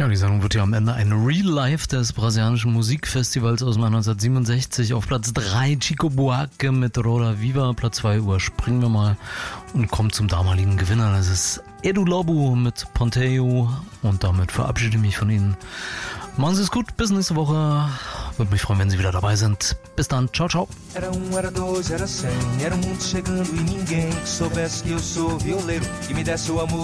Ja, die Sendung wird ja am Ende ein Real Life des brasilianischen Musikfestivals aus dem Jahr 1967. Auf Platz 3 Chico Buarque mit Roda Viva. Platz 2 überspringen wir mal und kommen zum damaligen Gewinner. Das ist Edu Lobo mit Ponteio. Und damit verabschiede ich mich von Ihnen. Machen Sie es gut, bis nächste Woche. Würde mich freuen, wenn Sie wieder dabei sind. Bis dann, ciao, ciao. Era era dois, era 100, era mundo chegando e ninguém que soubesse que eu sou violeiro, que me desse o amor.